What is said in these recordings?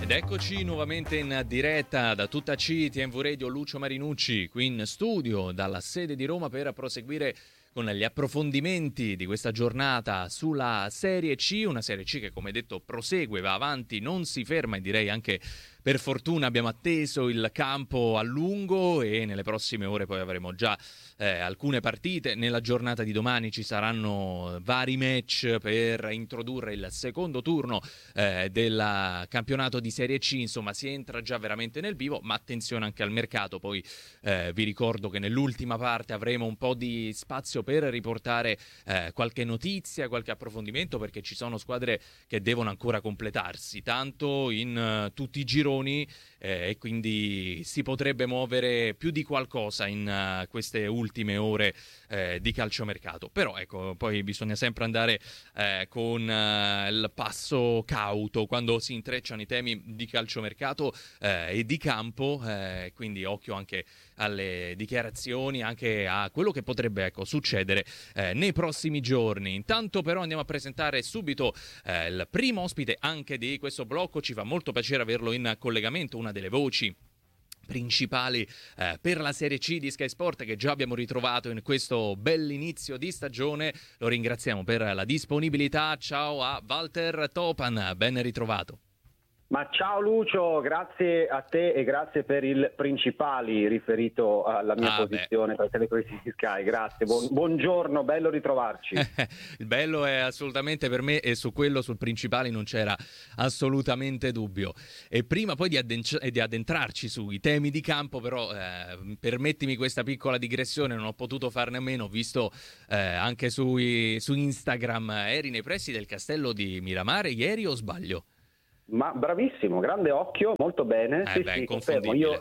Ed eccoci nuovamente in diretta da tutta CTMV Radio, Lucio Marinucci qui in studio dalla sede di Roma per proseguire con gli approfondimenti di questa giornata sulla Serie C, una Serie C che come detto prosegue, va avanti, non si ferma e direi anche per fortuna abbiamo atteso il campo a lungo e nelle prossime ore poi avremo già alcune partite. Nella giornata di domani ci saranno vari match per introdurre il secondo turno del campionato di Serie C, insomma si entra già veramente nel vivo, ma attenzione anche al mercato. Poi vi ricordo che nell'ultima parte avremo un po' di spazio per riportare qualche notizia, qualche approfondimento, perché ci sono squadre che devono ancora completarsi, tanto in tutti i gironi e quindi si potrebbe muovere più di qualcosa in queste ultime ore di calciomercato. Però ecco, poi bisogna sempre andare con il passo cauto quando si intrecciano i temi di calciomercato e di campo, quindi occhio anche alle dichiarazioni, anche a quello che potrebbe succedere nei prossimi giorni. Intanto però andiamo a presentare subito il primo ospite anche di questo blocco. Ci fa molto piacere averlo in collegamento, una delle voci principali per la Serie C di Sky Sport che già abbiamo ritrovato in questo bell'inizio di stagione. Lo ringraziamo per la disponibilità. Ciao a Walter Topan, ben ritrovato. Ma ciao Lucio, grazie a te e grazie per il principali riferito alla mia posizione per Telecronache di Sky, grazie, buongiorno, bello ritrovarci. Il bello è assolutamente per me, e su quello, sul principali, non c'era assolutamente dubbio. E prima poi di addentrarci sui temi di campo, però permettimi questa piccola digressione, non ho potuto farne a meno, visto anche su Instagram, eri nei pressi del castello di Miramare ieri o sbaglio? Ma bravissimo, grande occhio, molto bene. Sì, confermo. Io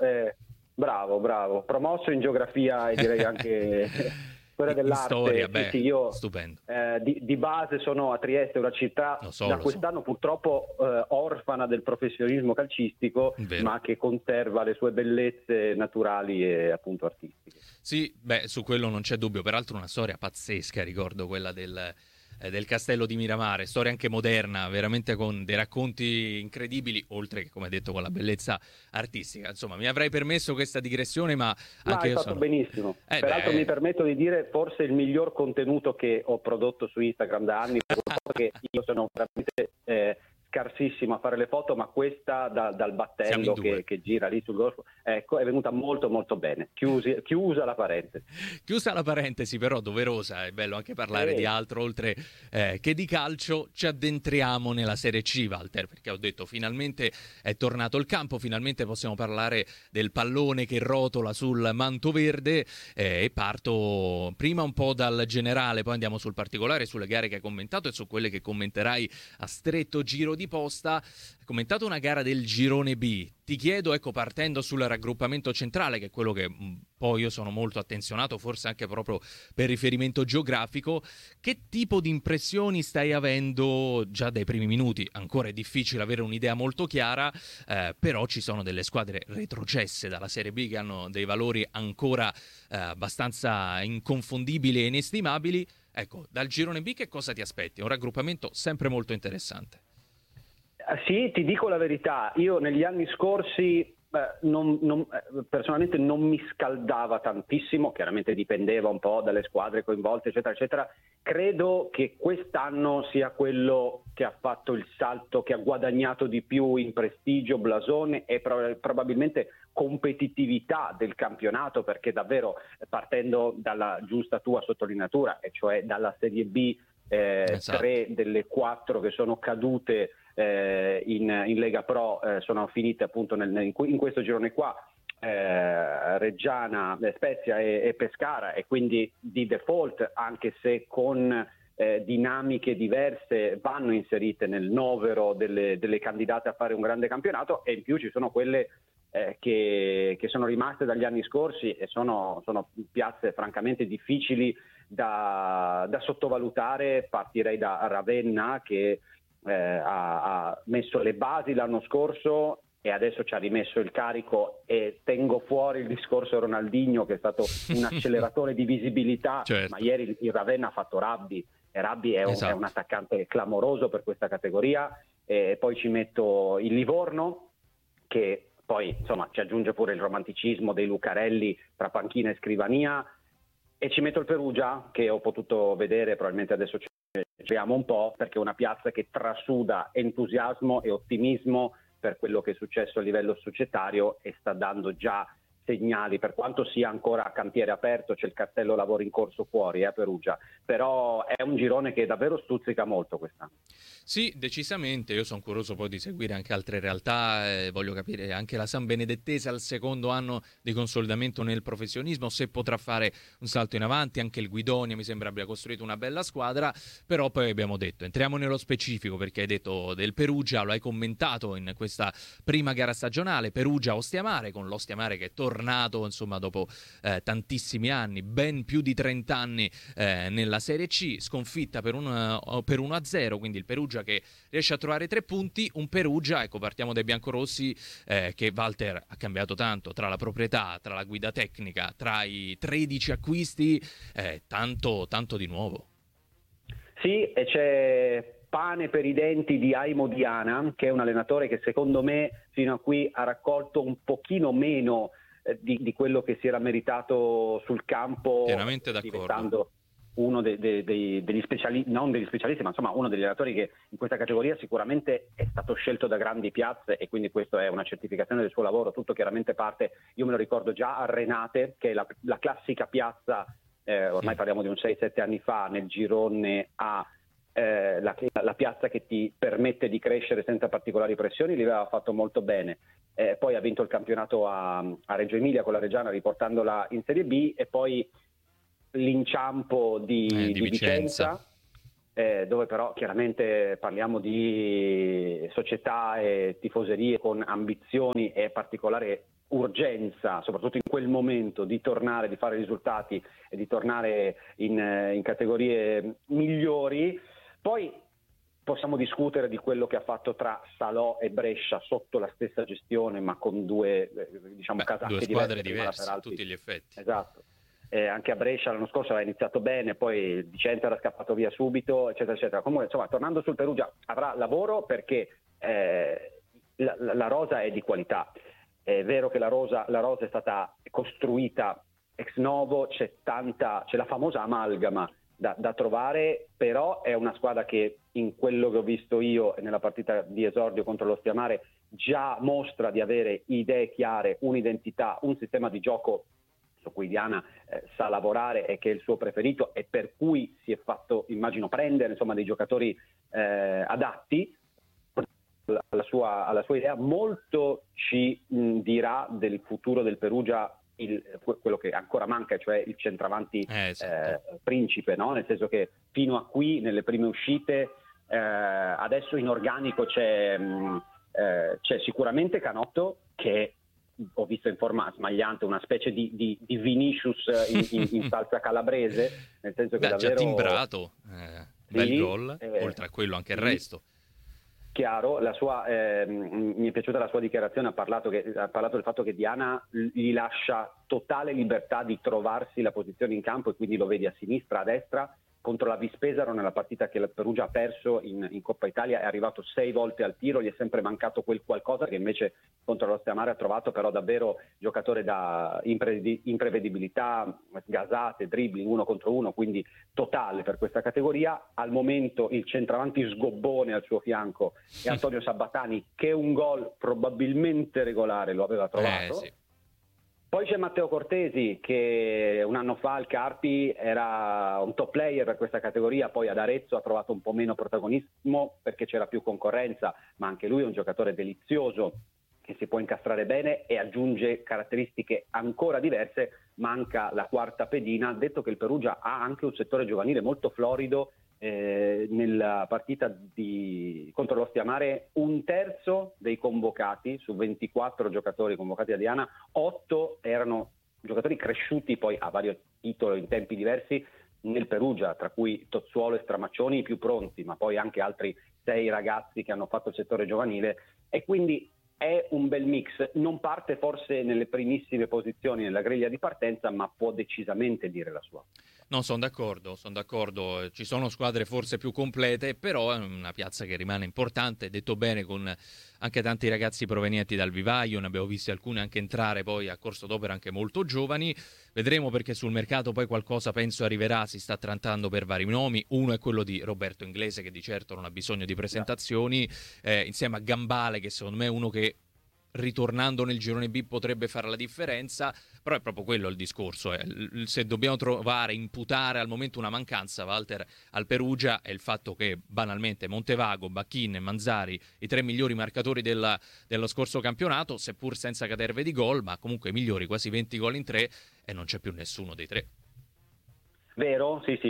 bravo, promosso in geografia e direi anche quella dell'arte. Storia, io stupendo. Di base sono a Trieste, una città da quest'anno purtroppo orfana del professionismo calcistico, ma che conserva le sue bellezze naturali e appunto artistiche. Sì, su quello non c'è dubbio, peraltro una storia pazzesca, ricordo quella del castello di Miramare, storia anche moderna, veramente con dei racconti incredibili, oltre che, come detto, con la bellezza artistica. Insomma, mi avrei permesso questa digressione, ma anche hai fatto benissimo. Peraltro mi permetto di dire forse il miglior contenuto che ho prodotto su Instagram da anni, perché io sono veramente scarsissimo a fare le foto, ma questa dal battello che gira lì sul golfo, ecco, è venuta molto molto bene. Chiusa la parentesi. Chiusa la parentesi, però doverosa, è bello anche parlare di altro oltre che di calcio. Ci addentriamo nella Serie C, Walter, perché ho detto finalmente è tornato il campo, finalmente possiamo parlare del pallone che rotola sul manto verde, e parto prima un po' dal generale, poi andiamo sul particolare, sulle gare che hai commentato e su quelle che commenterai a stretto giro di posta. Hai commentato una gara del girone B. Ti chiedo, partendo sul raggruppamento centrale, che è quello che poi io sono molto attenzionato, forse anche proprio per riferimento geografico, che tipo di impressioni stai avendo già dai primi minuti? Ancora è difficile avere un'idea molto chiara, però ci sono delle squadre retrocesse dalla Serie B che hanno dei valori ancora abbastanza inconfondibili e inestimabili. Ecco, dal girone B che cosa ti aspetti? Un raggruppamento sempre molto interessante. Sì, ti dico la verità, io negli anni scorsi personalmente non mi scaldava tantissimo, chiaramente dipendeva un po' dalle squadre coinvolte, eccetera, eccetera. Credo che quest'anno sia quello che ha fatto il salto, che ha guadagnato di più in prestigio, blasone e probabilmente competitività del campionato, perché davvero partendo dalla giusta tua sottolineatura, e cioè dalla Serie B, 3 delle 4 che sono cadute in Lega Pro sono finite appunto in questo girone qua, Reggiana, Spezia e Pescara, e quindi di default, anche se con dinamiche diverse, vanno inserite nel novero delle candidate a fare un grande campionato. E in più ci sono quelle che sono rimaste dagli anni scorsi e sono piazze francamente difficili da sottovalutare. Partirei da Ravenna, che ha messo le basi l'anno scorso e adesso ci ha rimesso il carico, e tengo fuori il discorso Ronaldinho, che è stato un acceleratore di visibilità, certo. Ma ieri il Ravenna ha fatto Rabbi, e Rabbi è un attaccante clamoroso per questa categoria. E poi ci metto il Livorno, che poi insomma ci aggiunge pure il romanticismo dei Lucarelli tra panchina e scrivania, e ci metto il Perugia, che ho potuto vedere, probabilmente adesso ci giriamo un po', perché è una piazza che trasuda entusiasmo e ottimismo per quello che è successo a livello societario e sta dando già segnali, per quanto sia ancora a cantiere aperto, c'è il cartello lavoro in corso fuori a Perugia, però è un girone che davvero stuzzica molto quest'anno. Sì, decisamente, io sono curioso poi di seguire anche altre realtà, voglio capire anche la San Benedettese al secondo anno di consolidamento nel professionismo, se potrà fare un salto in avanti, anche il Guidonia mi sembra abbia costruito una bella squadra, però poi abbiamo detto, entriamo nello specifico perché hai detto del Perugia, lo hai commentato in questa prima gara stagionale, Perugia-Ostiamare, con l'Ostiamare che è tornato insomma dopo tantissimi anni, ben più di 30 anni nella Serie C, sconfitta per 1-0, quindi il Perugia che riesce a trovare 3 punti, un Perugia, ecco partiamo dai biancorossi, che Walter ha cambiato tanto, tra la proprietà, tra la guida tecnica, tra i 13 acquisti, tanto di nuovo. Sì, e c'è pane per i denti di Aimo Diana, che è un allenatore che secondo me fino a qui ha raccolto un pochino meno di quello che si era meritato sul campo, Pienamente d'accordo. diventando uno degli specialisti, non degli specialisti, ma insomma uno degli allenatori che in questa categoria sicuramente è stato scelto da grandi piazze, e quindi questo è una certificazione del suo lavoro. Tutto chiaramente parte, io me lo ricordo già a Renate, che è la classica piazza, ormai parliamo di un 6-7 anni fa, nel girone A, la piazza che ti permette di crescere senza particolari pressioni, li aveva fatto molto bene. Poi ha vinto il campionato a Reggio Emilia con la Reggiana, riportandola in Serie B, e poi l'inciampo di Vicenza, dove però chiaramente parliamo di società e tifoserie con ambizioni e particolare urgenza, soprattutto in quel momento, di tornare, di fare risultati e di tornare in categorie migliori. Poi possiamo discutere di quello che ha fatto tra Salò e Brescia sotto la stessa gestione, ma con due casacche due squadre diverse a tutti gli effetti. Esatto. Anche a Brescia l'anno scorso aveva iniziato bene, poi Vicenza era scappato via subito, eccetera, eccetera. Comunque, insomma, tornando sul Perugia, avrà lavoro perché la rosa è di qualità. È vero che la rosa è stata costruita ex novo, c'è la famosa amalgama da trovare, però è una squadra che in quello che ho visto io nella partita di esordio contro l'Ostiamare già mostra di avere idee chiare, un'identità, un sistema di gioco su cui Diana sa lavorare e che è il suo preferito, e per cui si è fatto, immagino, prendere insomma dei giocatori adatti alla sua idea. Molto ci dirà del futuro del Perugia quello che ancora manca, cioè il centravanti principe, no? Nel senso che fino a qui, nelle prime uscite, adesso in organico c'è sicuramente Canotto, che ho visto in forma smagliante, una specie di Vinicius in salsa calabrese, nel senso che davvero... già timbrato, bel gol, oltre a quello anche il resto. Chiaro, mi è piaciuta la sua dichiarazione, ha parlato del fatto che Diana gli lascia totale libertà di trovarsi la posizione in campo, e quindi lo vedi a sinistra, a destra. Contro la Vispesaro, nella partita che la Perugia ha perso in Coppa Italia, è arrivato 6 volte al tiro, gli è sempre mancato quel qualcosa che invece contro l'Ostiamare ha trovato, però davvero giocatore da imprevedibilità, gasate, dribbling 1 contro 1, quindi totale per questa categoria. Al momento il centravanti sgobbone al suo fianco è Antonio Sabatani, che un gol probabilmente regolare lo aveva trovato. Sì. Poi c'è Matteo Cortesi, che un anno fa al Carpi era un top player per questa categoria, poi ad Arezzo ha trovato un po' meno protagonismo perché c'era più concorrenza, ma anche lui è un giocatore delizioso che si può incastrare bene e aggiunge caratteristiche ancora diverse. Manca la quarta pedina, detto che il Perugia ha anche un settore giovanile molto florido. Nella partita contro l'Ostiamare, un terzo dei convocati su 24 giocatori convocati da Diana, 8 erano giocatori cresciuti poi a vario titolo in tempi diversi nel Perugia, tra cui Tozzuolo e Stramaccioni i più pronti, ma poi anche altri 6 ragazzi che hanno fatto il settore giovanile, e quindi è un bel mix. Non parte forse nelle primissime posizioni nella griglia di partenza, ma può decisamente dire la sua. No, sono d'accordo, ci sono squadre forse più complete, però è una piazza che rimane importante, detto bene, con anche tanti ragazzi provenienti dal vivaio, ne abbiamo visti alcuni anche entrare poi a corso d'opera anche molto giovani, vedremo perché sul mercato poi qualcosa penso arriverà, si sta trattando per vari nomi, uno è quello di Roberto Inglese che di certo non ha bisogno di presentazioni, insieme a Gambale che secondo me è uno che ritornando nel girone B potrebbe fare la differenza, però è proprio quello il discorso, se dobbiamo trovare, imputare al momento una mancanza, Walter, al Perugia è il fatto che banalmente Montevago, Bacchin e Manzari, i tre migliori marcatori dello scorso campionato, seppur senza caterve di gol, ma comunque i migliori, quasi 20 gol in tre, e non c'è più nessuno dei tre. Vero, sì,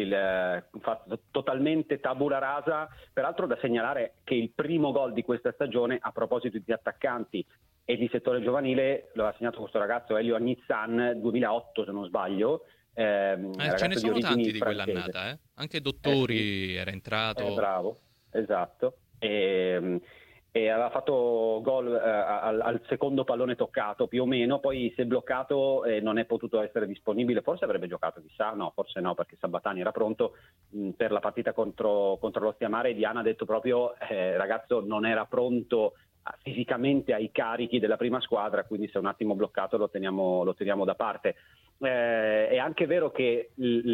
totalmente tabula rasa. Peraltro da segnalare che il primo gol di questa stagione, a proposito di attaccanti e di settore giovanile, lo ha segnato questo ragazzo Elio Agnizan, 2008 se non sbaglio. Ce ne sono tanti di francese. quell'annata, Anche Dottori Sì. era entrato. Bravo, esatto. E aveva fatto gol al secondo pallone toccato più o meno, poi si è bloccato e non è potuto essere disponibile, forse avrebbe giocato, chissà, no, forse no, perché Sabatani era pronto per la partita contro lo Stiamare, e Diana ha detto proprio ragazzo non era pronto fisicamente ai carichi della prima squadra, quindi se è un attimo bloccato lo teniamo da parte. È anche vero che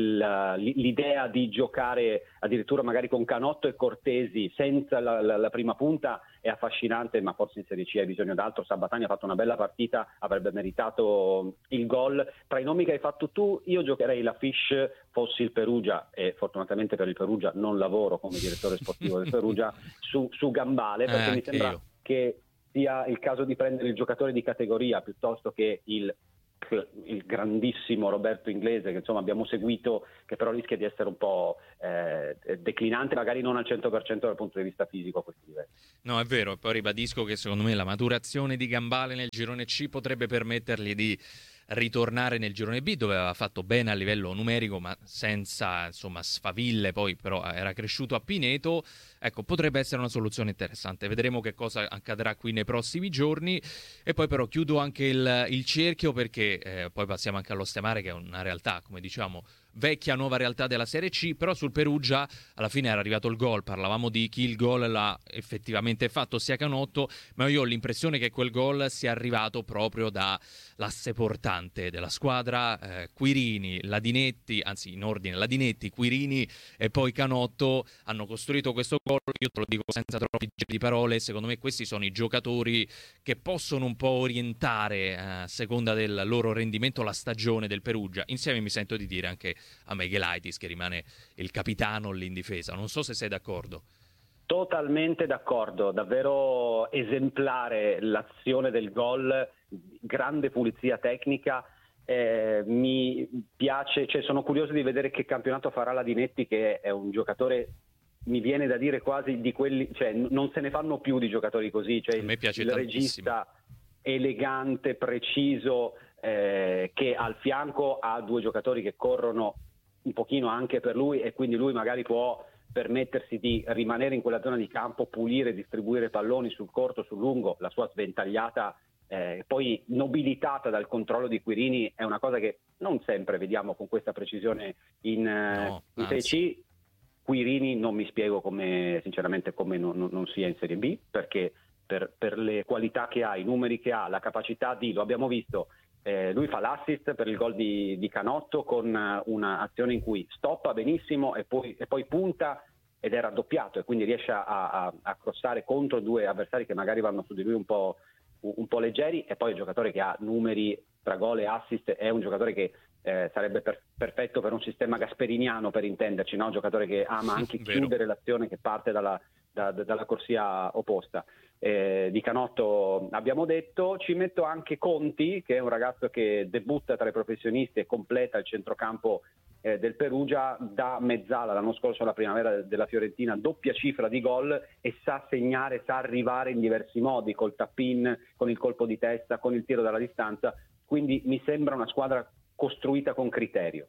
l'idea di giocare addirittura magari con Canotto e Cortesi senza la prima punta è affascinante, ma forse in Serie C hai bisogno d'altro. Sabatani ha fatto una bella partita, avrebbe meritato il gol. Tra i nomi che hai fatto tu, io giocherei la Fish fossi il Perugia, e fortunatamente per il Perugia non lavoro come direttore sportivo del Perugia, su Gambale, perché mi sembra che sia il caso di prendere il giocatore di categoria piuttosto che il grandissimo Roberto Inglese, che insomma abbiamo seguito, che però rischia di essere un po' declinante, magari non al 100% dal punto di vista fisico a questi livelli. No, è vero, e poi ribadisco che secondo me la maturazione di Gambale nel girone C potrebbe permettergli di ritornare nel girone B, dove aveva fatto bene a livello numerico ma senza insomma sfaville, poi però era cresciuto a Pineto. Ecco, potrebbe essere una soluzione interessante, vedremo che cosa accadrà qui nei prossimi giorni. E poi però chiudo anche il cerchio, perché poi passiamo anche allo Stemare, che è una realtà, come diciamo, vecchia nuova realtà della Serie C, però sul Perugia alla fine era arrivato il gol, parlavamo di chi il gol l'ha effettivamente fatto, sia Canotto, ma io ho l'impressione che quel gol sia arrivato proprio dall'asse portante della squadra, Quirini, Ladinetti, anzi in ordine Ladinetti, Quirini e poi Canotto hanno costruito questo gol. Io te lo dico senza troppi giri di parole, secondo me questi sono i giocatori che possono un po' orientare a seconda del loro rendimento la stagione del Perugia. Insieme mi sento di dire anche a Meghelaitis, che rimane il capitano lì in difesa. Non so se sei d'accordo. Totalmente d'accordo, davvero esemplare l'azione del gol, grande pulizia tecnica. Mi piace, cioè sono curioso di vedere che campionato farà Ladinetti, che è un giocatore, mi viene da dire quasi di quelli, cioè non se ne fanno più di giocatori così, cioè a me piace il tantissimo. regista elegante, preciso, che al fianco ha due giocatori che corrono un pochino anche per lui, e quindi lui magari può permettersi di rimanere in quella zona di campo, pulire, distribuire palloni sul corto, sul lungo. La sua sventagliata poi nobilitata dal controllo di Quirini è una cosa che non sempre vediamo con questa precisione in Serie C. Quirini non mi spiego sinceramente come non sia in Serie B, perché per le qualità che ha, i numeri che ha, la capacità lo abbiamo visto, lui fa l'assist per il gol di Canotto con un'azione in cui stoppa benissimo e poi punta ed è raddoppiato, e quindi riesce a crossare contro due avversari che magari vanno su di lui un po' leggeri. E poi è un giocatore che ha numeri tra gol e assist, è un giocatore che sarebbe perfetto per un sistema gasperiniano, per intenderci, no? Un giocatore che ama anche chiudere l'azione che parte dalla corsia opposta. Di Canotto abbiamo detto, ci metto anche Conti, che è un ragazzo che debutta tra i professionisti e completa il centrocampo del Perugia da mezzala l'anno scorso alla primavera della Fiorentina, doppia cifra di gol, e sa segnare, sa arrivare in diversi modi, col tap-in, con il colpo di testa, con il tiro dalla distanza, quindi mi sembra una squadra costruita con criterio.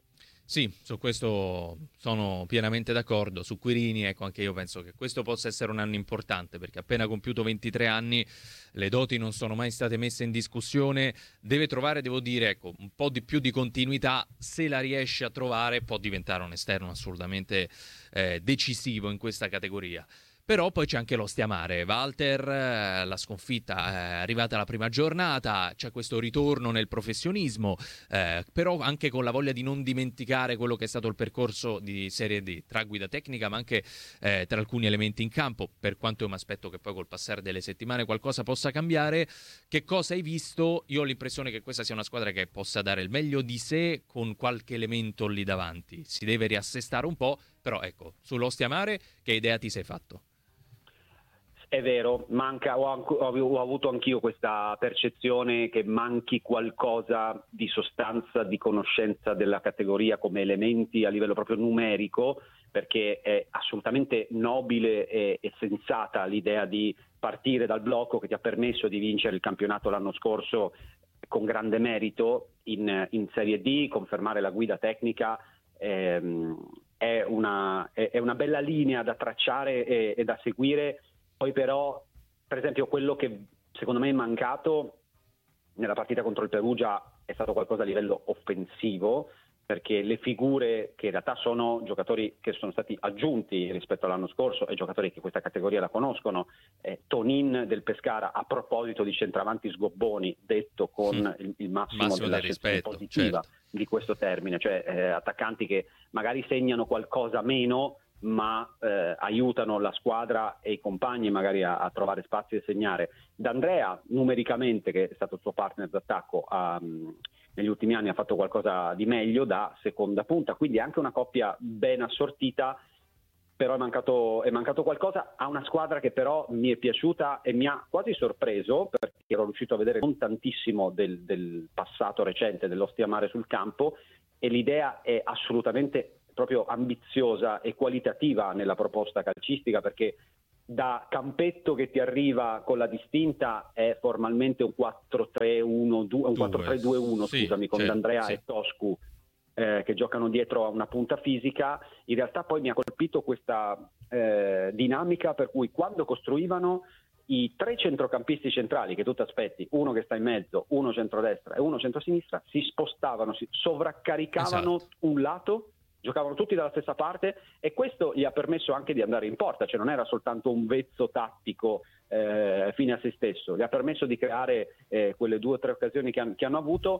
Sì, su questo sono pienamente d'accordo. Su Quirini, ecco, anche io penso che questo possa essere un anno importante, perché appena compiuto 23 anni le doti non sono mai state messe in discussione. Deve trovare, devo dire, ecco, un po' di più di continuità. Se la riesce a trovare, può diventare un esterno assolutamente decisivo in questa categoria. Però poi c'è anche lo stiamare. Walter, la sconfitta è arrivata la prima giornata, c'è questo ritorno nel professionismo, però anche con la voglia di non dimenticare quello che è stato il percorso di Serie D, tra guida tecnica ma anche tra alcuni elementi in campo, per quanto io mi aspetto che poi col passare delle settimane qualcosa possa cambiare. Che cosa hai visto? Io ho l'impressione che questa sia una squadra che possa dare il meglio di sé con qualche elemento lì davanti. Si deve riassestare un po', però ecco, sullo stiamare che idea ti sei fatto? È vero, ho avuto anch'io questa percezione che manchi qualcosa di sostanza, di conoscenza della categoria come elementi a livello proprio numerico, perché è assolutamente nobile e sensata l'idea di partire dal blocco che ti ha permesso di vincere il campionato l'anno scorso con grande merito in Serie D, confermare la guida tecnica. È una bella linea da tracciare e da seguire. Poi però, per esempio, quello che secondo me è mancato nella partita contro il Perugia è stato qualcosa a livello offensivo, perché le figure che in realtà sono giocatori che sono stati aggiunti rispetto all'anno scorso e giocatori che questa categoria la conoscono, Tonin del Pescara, a proposito di centravanti sgobboni, detto con il massimo della rispetto, positiva, certo, di questo termine, cioè attaccanti che magari segnano qualcosa meno ma aiutano la squadra e i compagni magari a trovare spazi e segnare. D'Andrea, numericamente, che è stato il suo partner d'attacco, negli ultimi anni ha fatto qualcosa di meglio da seconda punta, quindi è anche una coppia ben assortita, però è mancato qualcosa a una squadra che però mi è piaciuta e mi ha quasi sorpreso, perché ero riuscito a vedere non tantissimo del passato recente dell'Ostia Mare sul campo, e l'idea è assolutamente proprio ambiziosa e qualitativa nella proposta calcistica, perché da campetto che ti arriva con la distinta è formalmente un 4-3-1, un 4-3-2-1, sì, scusami, con certo, D'Andrea sì. e Toscu che giocano dietro a una punta fisica. In realtà poi mi ha colpito questa dinamica per cui quando costruivano i tre centrocampisti centrali, che tu ti aspetti, uno che sta in mezzo, uno centrodestra e uno centrosinistra, si spostavano, si sovraccaricavano Esatto. un lato, giocavano tutti dalla stessa parte, e questo gli ha permesso anche di andare in porta, cioè non era soltanto un vezzo tattico fine a se stesso, gli ha permesso di creare quelle 2 o 3 occasioni che hanno avuto,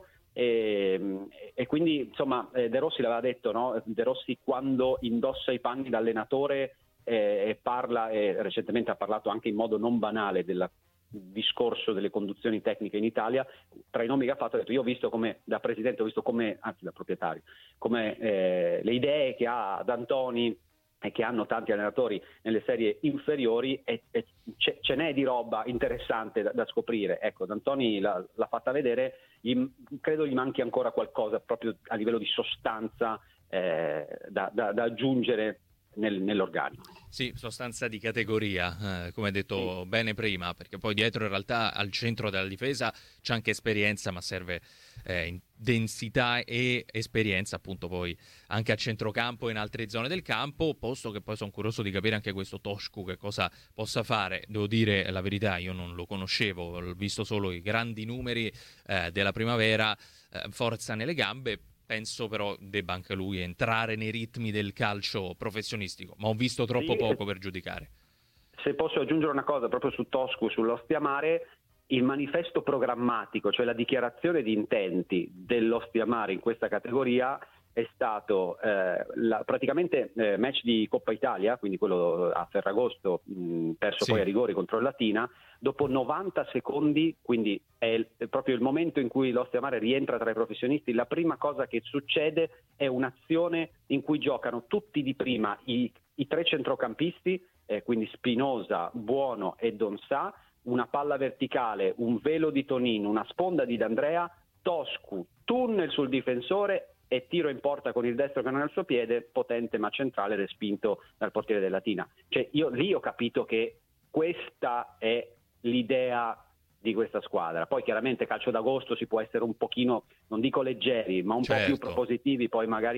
e quindi insomma De Rossi l'aveva detto, no? De Rossi quando indossa i panni da allenatore e parla, e recentemente ha parlato anche in modo non banale del discorso delle conduzioni tecniche in Italia, tra i nomi che ha fatto ha detto: io ho visto come da presidente, ho visto come, anzi da proprietario, come le idee che ha D'Antoni e che hanno tanti allenatori nelle serie inferiori, e ce n'è di roba interessante da scoprire. Ecco, D'Antoni l'ha fatta vedere, credo gli manchi ancora qualcosa proprio a livello di sostanza da aggiungere nell'organico. Sì, sostanza di categoria, come hai detto bene prima, perché poi dietro in realtà al centro della difesa c'è anche esperienza, ma serve in densità e esperienza appunto poi anche a centrocampo e in altre zone del campo, posto che poi sono curioso di capire anche questo Toscu che cosa possa fare. Devo dire la verità, io non lo conoscevo, ho visto solo i grandi numeri della primavera, forza nelle gambe. Penso però debba anche lui entrare nei ritmi del calcio professionistico, ma ho visto troppo Sì, poco per giudicare. se posso aggiungere una cosa proprio su Toscu, sull'Ostia Mare, il manifesto programmatico, cioè la dichiarazione di intenti dell'Ostia Mare in questa categoria, è stato praticamente match di Coppa Italia, quindi quello a Ferragosto, perso Sì, poi a rigori contro il Latina, dopo 90 secondi, quindi è proprio il momento in cui l'Ostia Mare rientra tra i professionisti. La prima cosa che succede è un'azione in cui giocano tutti di prima i 3 centrocampisti, quindi Spinosa, Buono e Donsà, una palla verticale, un velo di Tonin, una sponda di D'Andrea, Toscu, tunnel sul difensore e tiro in porta con il destro che non è al suo piede, potente ma centrale, respinto dal portiere del Latina. Cioè io lì ho capito che questa è l'idea di questa squadra. Poi chiaramente calcio d'agosto si può essere un pochino, non dico leggeri, ma un po' più certo. propositivi, poi magari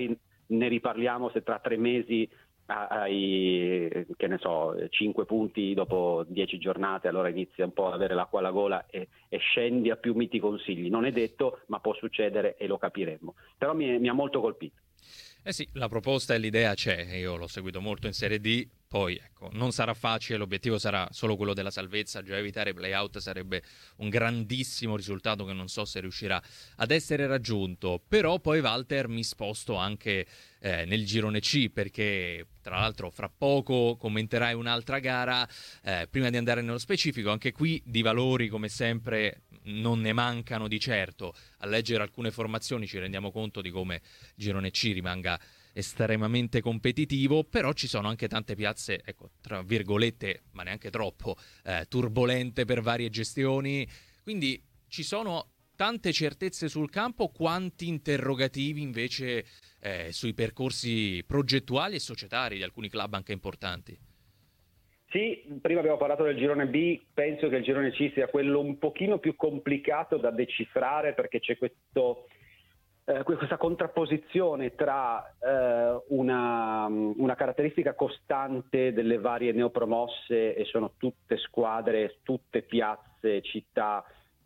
ne riparliamo se tra 3 mesi hai, che ne so, 5 punti dopo 10 giornate, allora inizia un po' ad avere l'acqua alla gola e scendi a più miti consigli. Non è detto, ma può succedere e lo capiremo. Però mi ha molto colpito. Eh sì, la proposta e l'idea c'è, io l'ho seguito molto in Serie D, poi ecco, non sarà facile, l'obiettivo sarà solo quello della salvezza, già evitare i play-out sarebbe un grandissimo risultato che non so se riuscirà ad essere raggiunto, però poi Walter mi sposto anche nel girone C, perché tra l'altro fra poco commenterai un'altra gara, prima di andare nello specifico, anche qui di valori come sempre non ne mancano di certo. A leggere alcune formazioni ci rendiamo conto di come girone C rimanga estremamente competitivo, però ci sono anche tante piazze, ecco, tra virgolette, ma neanche troppo, turbolente per varie gestioni, quindi ci sono tante certezze sul campo, quanti interrogativi invece sui percorsi progettuali e societari di alcuni club anche importanti. Sì, prima abbiamo parlato del girone B, penso che il girone C sia quello un pochino più complicato da decifrare, perché c'è questa contrapposizione tra una caratteristica costante delle varie neopromosse, e sono tutte squadre, tutte piazze, città,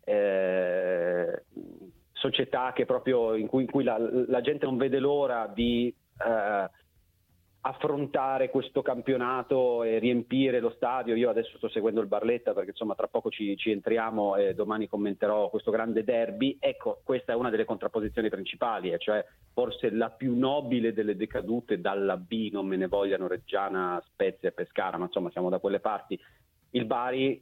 società che proprio in cui la gente non vede l'ora di affrontare questo campionato e riempire lo stadio. Io adesso sto seguendo il Barletta perché insomma tra poco ci entriamo e domani commenterò questo grande derby. Ecco, questa è una delle contrapposizioni principali, cioè forse la più nobile delle decadute dalla B, non me ne vogliano Reggiana, Spezia e Pescara, ma insomma siamo da quelle parti. Il Bari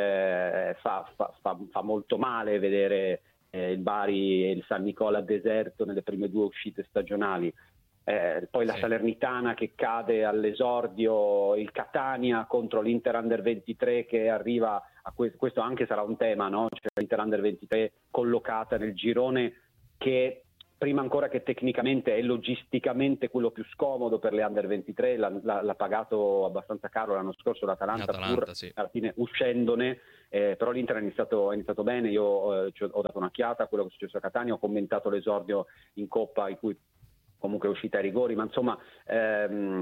fa molto male vedere il Bari e il San Nicola deserto nelle prime 2 uscite stagionali. Poi la Salernitana che cade all'esordio, il Catania contro l'Inter Under 23 che arriva a questo anche sarà un tema, no? Cioè l'Inter Under 23 collocata nel girone che prima ancora che tecnicamente è logisticamente quello più scomodo per le Under 23, l'ha pagato abbastanza caro l'anno scorso l'Atalanta, pur sì, alla fine uscendone, però l'Inter ha iniziato bene. Io ho dato un'occhiata a quello che è successo a Catania, ho commentato l'esordio in Coppa in cui comunque è uscita ai rigori, ma insomma è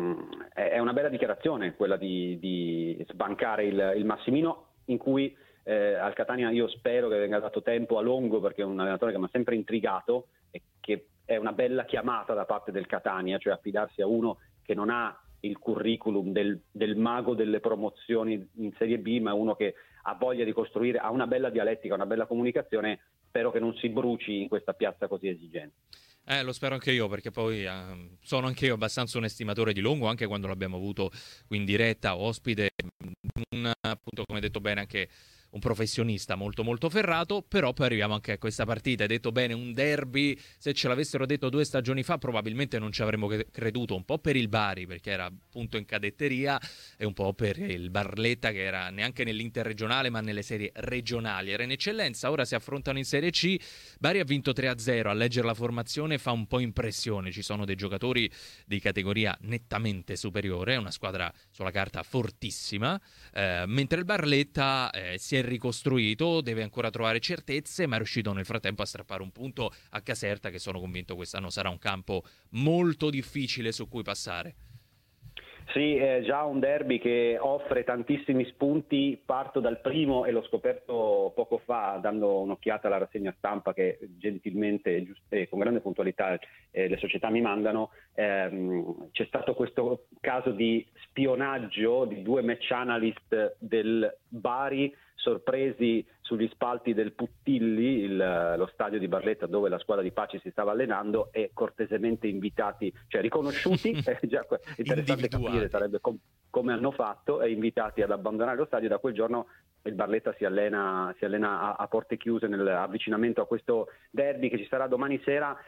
una bella dichiarazione quella di sbancare il Massimino, in cui al Catania io spero che venga dato tempo a Longo, perché è un allenatore che mi ha sempre intrigato e che è una bella chiamata da parte del Catania, cioè affidarsi a uno che non ha il curriculum del mago delle promozioni in Serie B, ma uno che ha voglia di costruire, ha una bella dialettica, una bella comunicazione. Spero che non si bruci in questa piazza così esigente. Lo spero anche io, perché poi sono anche io abbastanza un estimatore di Longo, anche quando l'abbiamo avuto qui in diretta ospite, appunto come detto bene anche un professionista molto molto ferrato. Però poi arriviamo anche a questa partita, hai detto bene, un derby, se ce l'avessero detto 2 stagioni fa probabilmente non ci avremmo creduto, un po' per il Bari perché era appunto in cadetteria e un po' per il Barletta che era neanche nell'interregionale ma nelle serie regionali, era in eccellenza. Ora si affrontano in Serie C, Bari ha vinto 3-0, a leggere la formazione fa un po' impressione, ci sono dei giocatori di categoria nettamente superiore, è una squadra sulla carta fortissima, mentre il Barletta si è ricostruito, deve ancora trovare certezze, ma è riuscito nel frattempo a strappare un punto a Caserta, che sono convinto quest'anno sarà un campo molto difficile su cui passare. Sì, è già un derby che offre tantissimi spunti. Parto dal primo e l'ho scoperto poco fa dando un'occhiata alla rassegna stampa che gentilmente e con grande puntualità le società mi mandano. C'è stato questo caso di spionaggio di 2 match analyst del Bari sorpresi sugli spalti del Puttilli, lo stadio di Barletta dove la squadra di Paci si stava allenando, e cortesemente invitati, cioè riconosciuti, già interessante capire sarebbe come hanno fatto, e invitati ad abbandonare lo stadio. Da quel giorno il Barletta si allena a porte chiuse nell'avvicinamento a questo derby che ci sarà domani sera.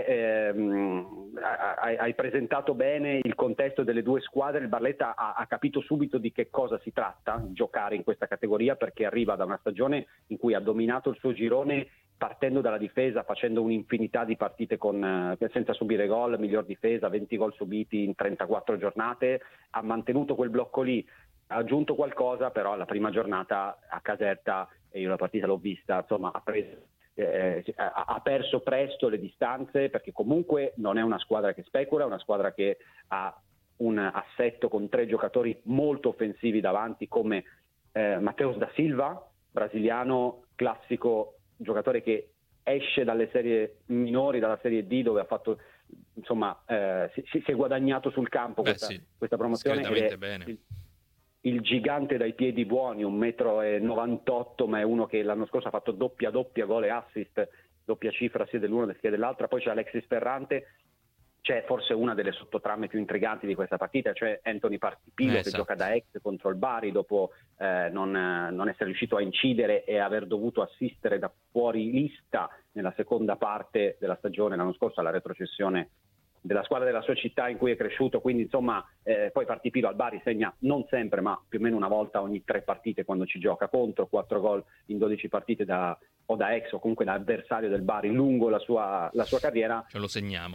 Hai presentato bene il contesto delle 2 squadre. Il Barletta ha capito subito di che cosa si tratta giocare in questa categoria, perché arriva da una stagione in cui ha dominato il suo girone partendo dalla difesa, facendo un'infinità di partite senza subire gol, miglior difesa, 20 gol subiti in 34 giornate, ha mantenuto quel blocco lì, ha aggiunto qualcosa, però la prima giornata a Caserta, e io la partita l'ho vista, insomma ha preso ha perso presto le distanze, perché comunque non è una squadra che specula, è una squadra che ha un assetto con 3 giocatori molto offensivi davanti, come Mateus da Silva, brasiliano, classico giocatore che esce dalle serie minori, dalla Serie D, dove ha fatto, insomma, si è guadagnato sul campo questa promozione. Bene. Il gigante dai piedi buoni, 1,98 m, ma è uno che l'anno scorso ha fatto doppia gol e assist, doppia cifra sia dell'uno che dell'altra. Poi c'è Alexis Ferrante, c'è forse una delle sottotrame più intriganti di questa partita, cioè Anthony Partipilo, che gioca da ex contro il Bari dopo non essere riuscito a incidere e aver dovuto assistere da fuori lista nella seconda parte della stagione l'anno scorso alla retrocessione della squadra della sua città in cui è cresciuto. Quindi insomma poi Partipilo al Bari segna non sempre, ma più o meno una volta ogni 3 partite quando ci gioca contro, 4 gol in 12 partite da ex o comunque da avversario del Bari lungo la sua carriera. Ce lo segniamo.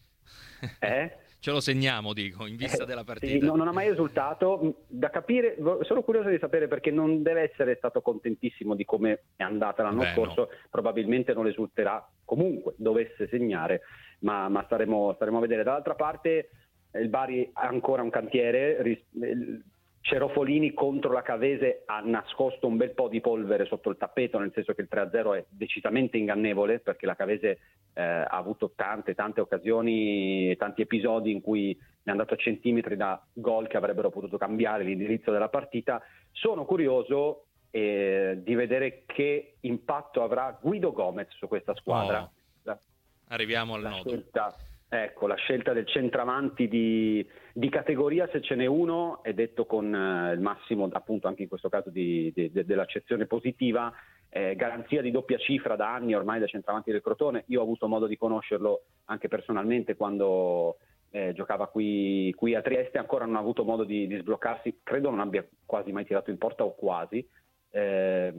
Ce lo segniamo, dico, in vista della partita. Sì, non ha mai esultato. Da capire, sono curioso di sapere, perché non deve essere stato contentissimo di come è andata l'anno scorso. No. Probabilmente non esulterà comunque dovesse segnare, ma staremo a vedere. Dall'altra parte il Bari ha ancora un cantiere. Cerofolini contro la Cavese ha nascosto un bel po' di polvere sotto il tappeto, nel senso che il 3-0 è decisamente ingannevole, perché la Cavese ha avuto tante occasioni, tanti episodi in cui è andato a centimetri da gol che avrebbero potuto cambiare l'indirizzo della partita. Sono curioso di vedere che impatto avrà Guido Gomez su questa squadra. Arriviamo al nodo. La scelta del centravanti di categoria, se ce n'è uno, è detto con il massimo, appunto anche in questo caso dell'accezione positiva, garanzia di doppia cifra da anni ormai da centravanti del Crotone. Io ho avuto modo di conoscerlo anche personalmente quando giocava qui a Trieste, ancora non ha avuto modo di sbloccarsi, credo non abbia quasi mai tirato in porta o quasi, e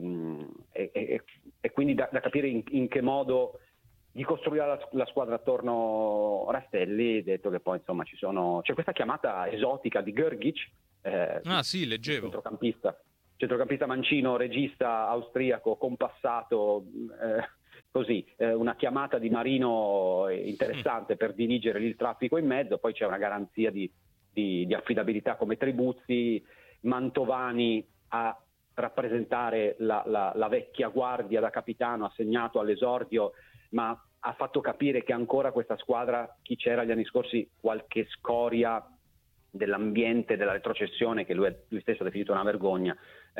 quindi da capire in che modo gli costruirà la squadra attorno a Rastelli, detto che poi insomma c'è questa chiamata esotica di Grgic, sì, leggevo, centrocampista mancino, regista austriaco, compassato, così, una chiamata di Marino interessante per dirigere il traffico in mezzo. Poi c'è una garanzia di affidabilità come Tribuzzi, Mantovani a rappresentare la vecchia guardia da capitano, assegnato all'esordio, ma ha fatto capire che ancora questa squadra, chi c'era gli anni scorsi, qualche scoria dell'ambiente, della retrocessione, che lui stesso ha definito una vergogna,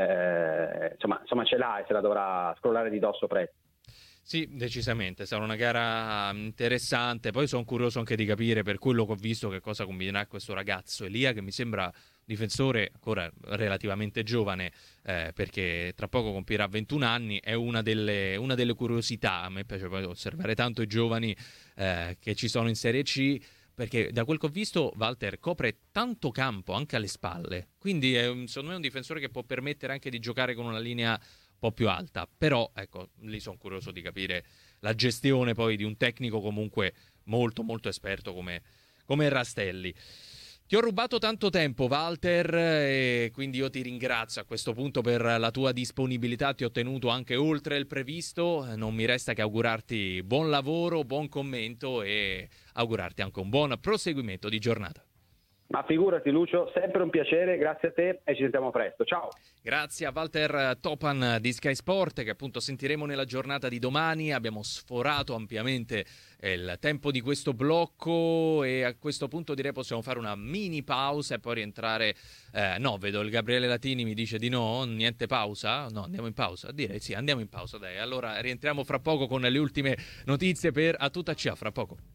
insomma ce l'ha e se la dovrà scrollare di dosso presto. Sì, decisamente, sarà una gara interessante. Poi sono curioso anche di capire, per quello che ho visto, che cosa combinerà questo ragazzo Elia, che mi sembra difensore ancora relativamente giovane, perché tra poco compirà 21 anni. È una delle curiosità. A me piace poi osservare tanto i giovani che ci sono in Serie C, perché da quel che ho visto Walter copre tanto campo anche alle spalle, quindi secondo me è un difensore che può permettere anche di giocare con una linea po' più alta. Però ecco, lì sono curioso di capire la gestione poi di un tecnico comunque molto molto esperto come Rastelli. Ti ho rubato tanto tempo, Walter, e quindi io ti ringrazio a questo punto per la tua disponibilità. Ti ho tenuto anche oltre il previsto. Non mi resta che augurarti buon lavoro, buon commento e augurarti anche un buon proseguimento di giornata. Ma figurati Lucio, sempre un piacere, grazie a te e ci sentiamo presto, ciao! Grazie a Walter Topan di Sky Sport, che appunto sentiremo nella giornata di domani. Abbiamo sforato ampiamente il tempo di questo blocco e a questo punto direi possiamo fare una mini pausa e poi rientrare. No, vedo il Gabriele Latini mi dice di no, niente pausa? No, andiamo in pausa? Direi sì, andiamo in pausa, dai. Allora rientriamo fra poco con le ultime notizie per A Tutta CA, fra poco.